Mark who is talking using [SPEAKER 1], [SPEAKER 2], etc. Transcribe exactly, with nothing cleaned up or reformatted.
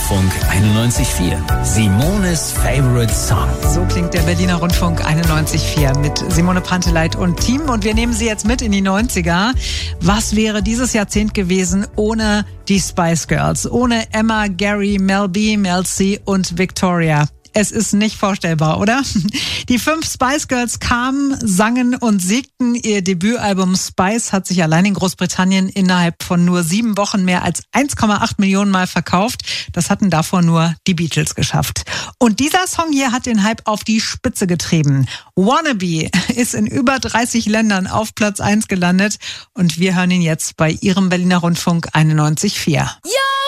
[SPEAKER 1] Rundfunk einundneunzig Komma vier. Simones Favorite Song.
[SPEAKER 2] So klingt der Berliner Rundfunk einundneunzig Komma vier mit Simone Panteleit und Team. Und wir nehmen Sie jetzt mit in die neunziger. Was wäre dieses Jahrzehnt gewesen ohne die Spice Girls? Ohne Emma, Gary, Mel B, Mel C und Victoria? Es ist nicht vorstellbar, oder? Die fünf Spice Girls kamen, sangen und siegten. Ihr Debütalbum Spice hat sich allein in Großbritannien innerhalb von nur sieben Wochen mehr als eins Komma acht Millionen Mal verkauft. Das hatten davor nur die Beatles geschafft. Und dieser Song hier hat den Hype auf die Spitze getrieben. Wannabe ist in über dreißig Ländern auf Platz eins gelandet. Und wir hören ihn jetzt bei Ihrem Berliner Rundfunk einundneunzig Komma vier.
[SPEAKER 3] Ja!